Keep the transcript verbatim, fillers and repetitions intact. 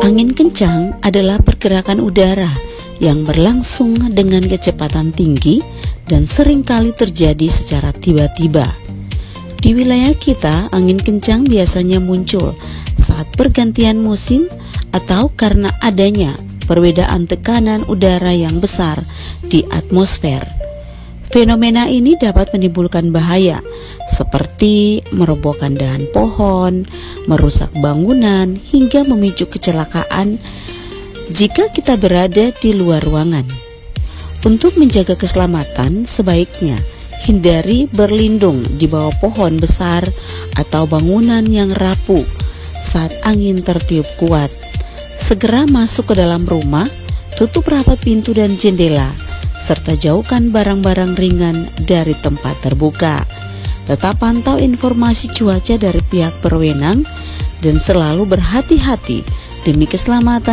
Angin kencang adalah pergerakan udara yang berlangsung dengan kecepatan tinggi dan seringkali terjadi secara tiba-tiba. Di wilayah kita, angin kencang biasanya muncul saat pergantian musim atau karena adanya perbedaan tekanan udara yang besar di atmosfer. Fenomena ini dapat menimbulkan bahaya seperti merobohkan dahan pohon, merusak bangunan, hingga memicu kecelakaan jika kita berada di luar ruangan. Untuk menjaga keselamatan, sebaiknya hindari berlindung di bawah pohon besar atau bangunan yang rapuh saat angin tertiup kuat. Segera masuk ke dalam rumah, tutup rapat pintu dan jendela, serta jauhkan barang-barang ringan dari tempat terbuka. Tetap pantau informasi cuaca dari pihak berwenang dan selalu berhati-hati demi keselamatan